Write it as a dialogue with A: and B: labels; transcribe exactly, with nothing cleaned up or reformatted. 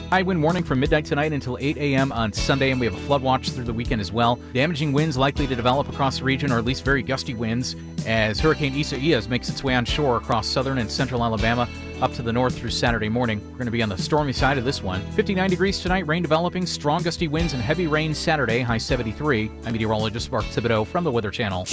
A: High wind warning from midnight tonight until eight a m on Sunday, and we have a flood watch through the weekend as well. Damaging winds likely to develop across the region, or at least very gusty winds, as Hurricane Isaias makes its way on shore across southern and central Alabama up to the north through Saturday morning. We're going to be on the stormy side of this one. fifty-nine degrees tonight, rain developing, strong gusty winds and heavy rain Saturday, high seventy-three. I'm meteorologist Mark Thibodeau from the Weather Channel.